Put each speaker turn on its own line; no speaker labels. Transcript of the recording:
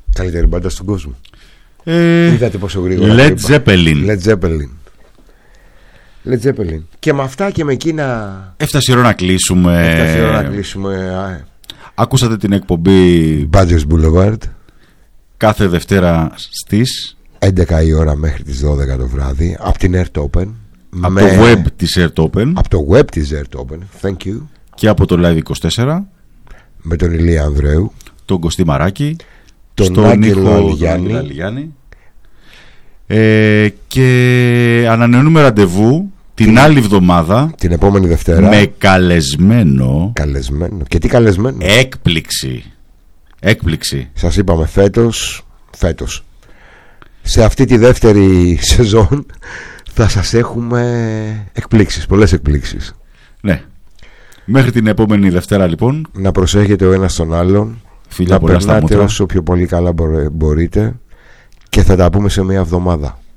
Καλύτερη μπάντα στον κόσμο. Είδατε πόσο γρήγορα.
Led Zeppelin.
Led Zeppelin. Και με αυτά και με εκείνα.
Έφτασε η ώρα να κλείσουμε. Ακούσατε την εκπομπή
Badgers Boulevard
κάθε Δευτέρα στις
11 η ώρα μέχρι τις 12 το βράδυ από την Earth Open.
Από το web της Earth Open.
Από το web της Earth Open. Thank you.
Και από το Live 24.
Με τον Ηλία Ανδρέου,
τον Κωστή Μαράκη,
τον Άγγελο Αλιγιάννη.
Και ανανεώνουμε ραντεβού την άλλη εβδομάδα,
την επόμενη Δευτέρα,
με καλεσμένο.
Και τι καλεσμένο?
Έκπληξη.
Σας είπαμε φέτος σε αυτή τη δεύτερη σεζόν θα σας έχουμε εκπλήξεις, πολλές εκπλήξεις.
Ναι. Μέχρι την επόμενη Δευτέρα λοιπόν.
Να προσέχετε ο ένας τον άλλον.
Φίλια,
να περνάτε όσο πιο πολύ καλά μπορείτε. Και θα τα πούμε σε μια εβδομάδα.